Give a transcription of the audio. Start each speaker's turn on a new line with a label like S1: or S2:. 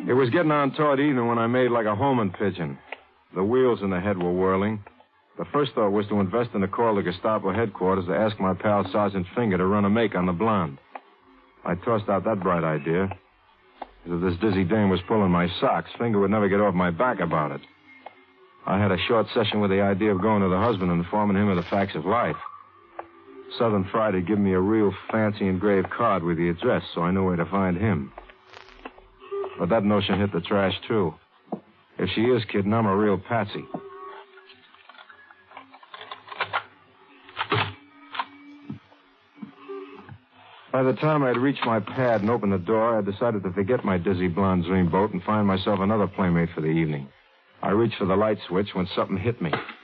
S1: It was getting on toward evening when I made like a homing pigeon. The wheels in the head were whirling. The first thought was to invest in a call to Gestapo headquarters to ask my pal Sergeant Finger to run a make on the blonde. I tossed out that bright idea. If this dizzy dame was pulling my socks, Finger would never get off my back about it. I had a short session with the idea of going to the husband and informing him of the facts of life. Southern Fried had given me a real fancy engraved card with the address, so I knew where to find him. But that notion hit the trash, too. If she is kidding, I'm a real patsy. By the time I'd reached my pad and opened the door, I decided to forget my dizzy blonde dreamboat and find myself another playmate for the evening. I reached for the light switch when something hit me.